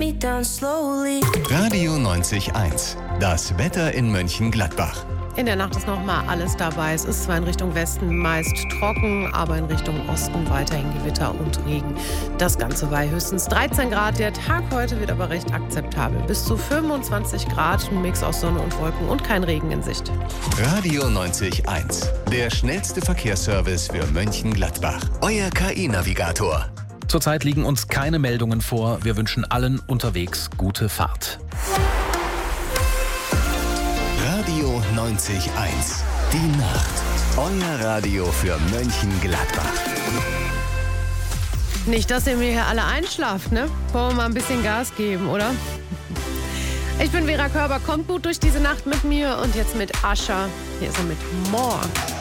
me down slowly. Radio 90.1. Das Wetter in Mönchengladbach. In der Nacht ist noch mal alles dabei. Es ist zwar in Richtung Westen meist trocken, aber in Richtung Osten weiterhin Gewitter und Regen. Das Ganze bei höchstens 13 Grad. Der Tag heute wird aber recht akzeptabel. Bis zu 25 Grad, ein Mix aus Sonne und Wolken und kein Regen in Sicht. Radio 90.1. Der schnellste Verkehrsservice für Mönchengladbach. Euer KI-Navigator. Zurzeit liegen uns keine Meldungen vor. Wir wünschen allen unterwegs gute Fahrt. Radio 90.1. Die Nacht. Euer Radio für Mönchengladbach. Nicht, dass ihr mir hier alle einschlaft, ne? Wollen wir mal ein bisschen Gas geben, oder? Ich bin Vera Körber, kommt gut durch diese Nacht mit mir und jetzt mit Ascher. Hier ist er mit More.